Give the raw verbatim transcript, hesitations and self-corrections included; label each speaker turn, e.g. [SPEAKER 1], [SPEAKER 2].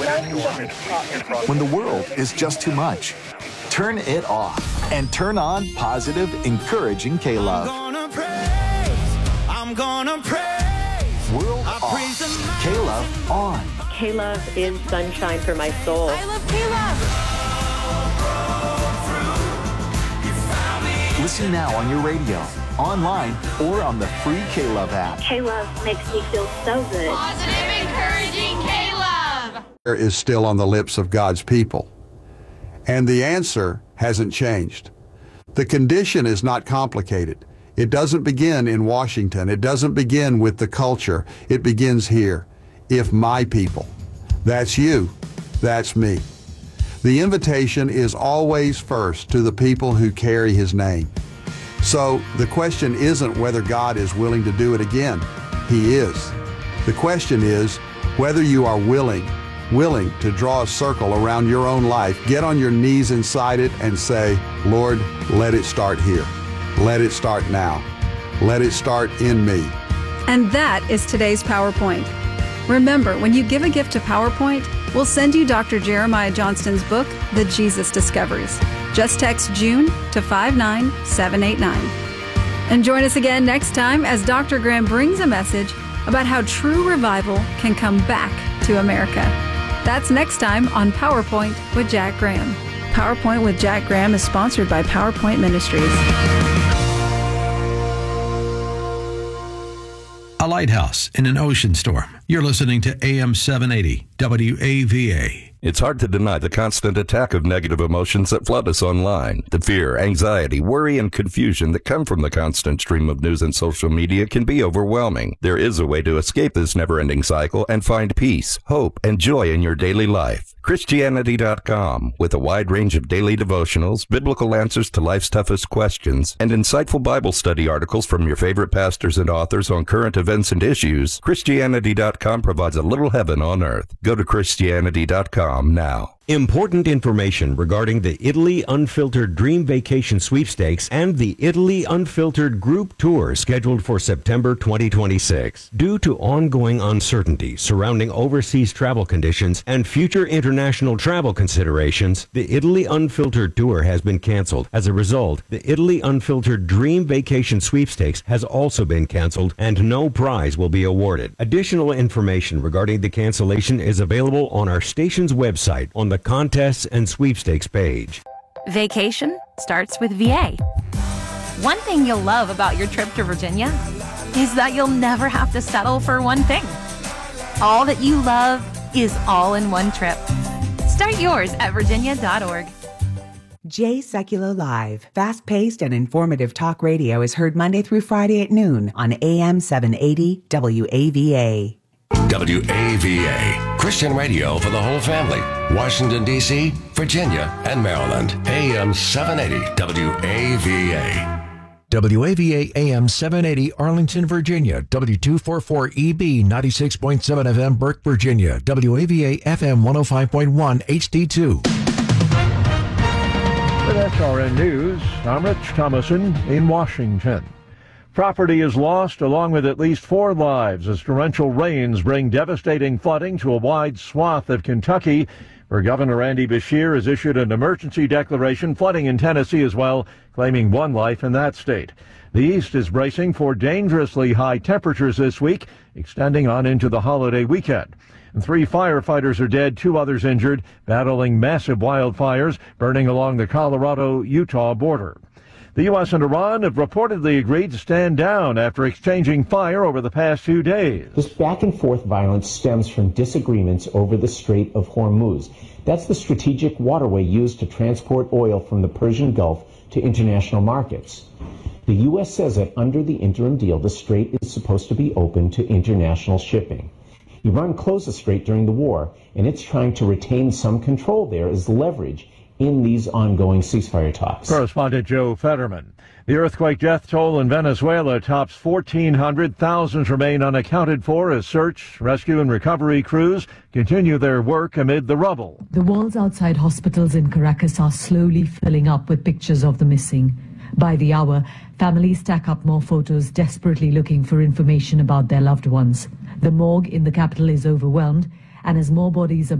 [SPEAKER 1] When the world is just too much, turn it off and turn on positive, encouraging K-Love.
[SPEAKER 2] I'm gonna praise, I'm gonna praise.
[SPEAKER 1] World off, K-Love on.
[SPEAKER 3] K-Love is sunshine for my soul.
[SPEAKER 4] I love K-Love.
[SPEAKER 1] Listen now on your radio, online, or on the free K-Love app.
[SPEAKER 3] K-Love makes me feel so good.
[SPEAKER 4] Positive, encouraging K-Love.
[SPEAKER 5] Is still on the lips of God's people. And the answer hasn't changed. The condition is not complicated. It doesn't begin in Washington. It doesn't begin with the culture. It begins here. If my people, that's you, that's me. The invitation is always first to the people who carry his name. So the question isn't whether God is willing to do it again. He is. The question is whether you are willing, willing to draw a circle around your own life, get on your knees inside it and say, Lord, let it start here. Let it start now. Let it start in me.
[SPEAKER 6] And that is today's PowerPoint. Remember, when you give a gift to PowerPoint, we'll send you Doctor Jeremiah Johnston's book, The Jesus Discoveries. Just text June to five nine seven eight nine. And join us again next time as Doctor Graham brings a message about how true revival can come back to America. That's next time on PowerPoint with Jack Graham. PowerPoint with Jack Graham is sponsored by PowerPoint Ministries.
[SPEAKER 7] A lighthouse in an ocean storm. You're listening to A M seven eighty W A V A.
[SPEAKER 8] It's hard to deny the constant attack of negative emotions that flood us online. The fear, anxiety, worry, and confusion that come from the constant stream of news and social media can be overwhelming. There is a way to escape this never-ending cycle and find peace, hope, and joy in your daily life. Christianity dot com, with a wide range of daily devotionals, biblical answers to life's toughest questions, and insightful Bible study articles from your favorite pastors and authors on current events and issues, Christianity dot com provides a little heaven on earth. Go to Christianity dot com now.
[SPEAKER 9] Important information regarding the Italy Unfiltered Dream Vacation Sweepstakes and the Italy Unfiltered Group Tour scheduled for September twenty twenty-six. Due to ongoing uncertainty surrounding overseas travel conditions and future international travel considerations, the Italy Unfiltered Tour has been canceled. As a result, the Italy Unfiltered Dream Vacation Sweepstakes has also been canceled and no prize will be awarded. Additional information regarding the cancellation is available on our station's website on the contests and sweepstakes page.
[SPEAKER 10] Vacation starts with V A. One thing you'll love about your trip to Virginia is that you'll never have to settle for one thing. All that you love is all in one trip. Start yours at virginia dot org.
[SPEAKER 11] Jay Sekulow Live, fast-paced and informative talk radio is heard Monday through Friday at noon on A M seven eighty W A V A.
[SPEAKER 12] W A V A, Christian radio for the whole family. Washington, D C, Virginia, and Maryland. A M seven eighty W A V A.
[SPEAKER 13] W A V A A M seven eighty Arlington, Virginia. W two forty-four E B ninety-six point seven F M Burke, Virginia. W A V A F M one oh five point one H D two.
[SPEAKER 14] With S R N News, I'm Rich Thomason in Washington. Property is lost along with at least four lives as torrential rains bring devastating flooding to a wide swath of Kentucky, where Governor Andy Beshear has issued an emergency declaration flooding in Tennessee as well, claiming one life in that state. The East is bracing for dangerously high temperatures this week, extending on into the holiday weekend. And three firefighters are dead, two others injured, battling massive wildfires burning along the Colorado-Utah border. The U S and Iran have reportedly agreed to stand down after exchanging fire over the past few days.
[SPEAKER 15] This back-and-forth violence stems from disagreements over the Strait of Hormuz. That's the strategic waterway used to transport oil from the Persian Gulf to international markets. The U S says that under the interim deal, the strait is supposed to be open to international shipping. Iran closed the strait during the war, and it's trying to retain some control there as leverage in these ongoing ceasefire talks.
[SPEAKER 14] Correspondent Joe Fetterman. The earthquake death toll in Venezuela tops fourteen hundred. Thousands remain unaccounted for as search, rescue, and recovery crews continue their work amid the rubble.
[SPEAKER 16] The walls outside hospitals in Caracas are slowly filling up with pictures of the missing. By the hour, families stack up more photos, desperately looking for information about their loved ones. The morgue in the capital is overwhelmed, and as more bodies are